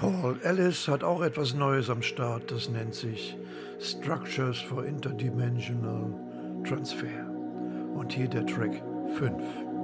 Paul Ellis hat auch etwas Neues am Start, das nennt sich Structures for Interdimensional Transfer. Und hier der Track 5.